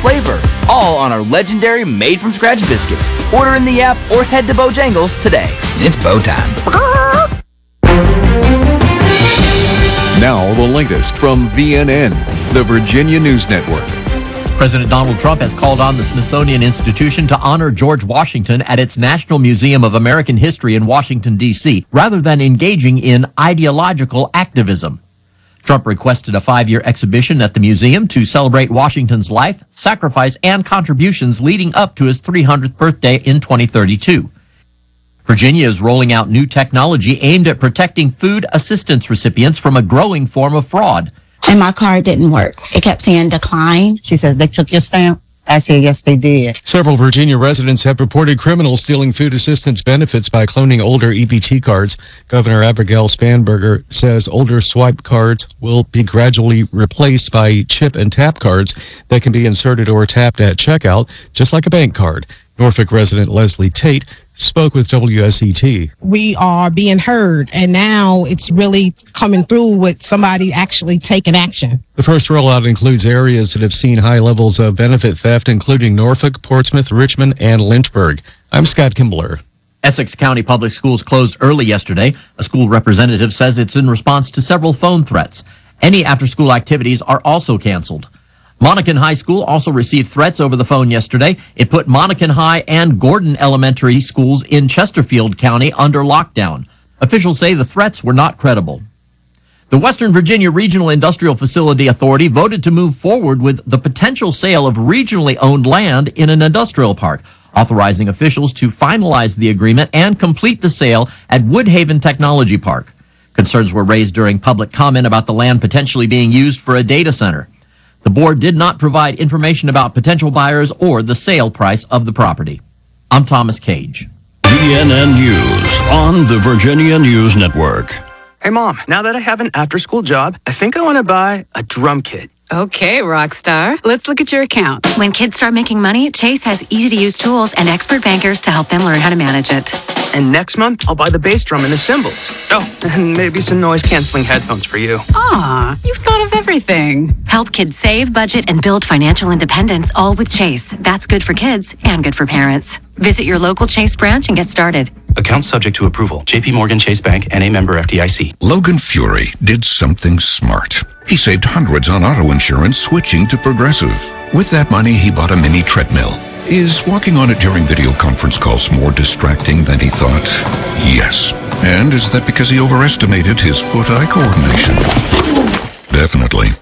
flavor, all on our legendary made-from-scratch biscuits. Order in the app or head to Bojangles today. It's Bo time. Now the latest from VNN, the Virginia News Network. President Donald Trump has called on the Smithsonian Institution to honor George Washington at its National Museum of American History in Washington, D.C., rather than engaging in ideological activism. Trump requested a 5-year exhibition at the museum to celebrate Washington's life, sacrifice, and contributions leading up to his 300th birthday in 2032. Virginia is rolling out new technology aimed at protecting food assistance recipients from a growing form of fraud. And my card didn't work. It kept saying decline. She says, they took your stamp? I said, yes, they did. Several Virginia residents have reported criminals stealing food assistance benefits by cloning older EBT cards. Governor Abigail Spanberger says older swipe cards will be gradually replaced by chip and tap cards that can be inserted or tapped at checkout, just like a bank card. Norfolk resident Leslie Tate spoke with WSET. We are being heard, and now it's really coming through with somebody actually taking action. The first rollout includes areas that have seen high levels of benefit theft, including Norfolk, Portsmouth, Richmond, and Lynchburg. I'm Scott Kimbler. Essex County Public Schools closed early yesterday. A school representative says it's in response to several phone threats. Any after-school activities are also canceled. Monacan High School also received threats over the phone yesterday. It put Monacan High and Gordon Elementary schools in Chesterfield County under lockdown. Officials say the threats were not credible. The Western Virginia Regional Industrial Facility Authority voted to move forward with the potential sale of regionally owned land in an industrial park, authorizing officials to finalize the agreement and complete the sale at Woodhaven Technology Park. Concerns were raised during public comment about the land potentially being used for a data center. The board did not provide information about potential buyers or the sale price of the property. I'm Thomas Cage. VNN News on the Virginia News Network. Hey, Mom, now that I have an after-school job, I think I want to buy a drum kit. Okay, Rockstar. Let's look at your account. When kids start making money, Chase has easy-to-use tools and expert bankers to help them learn how to manage it. And next month, I'll buy the bass drum and the cymbals. Oh, and maybe some noise-canceling headphones for you. Aw, you've thought of everything. Help kids save, budget, and build financial independence, all with Chase. That's good for kids and good for parents. Visit your local Chase branch and get started. Account subject to approval. JP Morgan Chase Bank, N.A. member FDIC. Logan Fury did something smart. He saved hundreds on auto insurance switching to Progressive. With that money, he bought a mini treadmill. Is walking on it during video conference calls more distracting than he thought? Yes. And is that because he overestimated his foot-eye coordination? Definitely.